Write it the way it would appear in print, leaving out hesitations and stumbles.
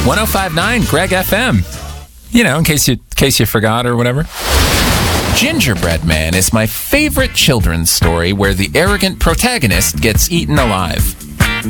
105.9 Greg FM. You know, in case you forgot or whatever. Gingerbread Man is my favorite children's story where the arrogant protagonist gets eaten alive.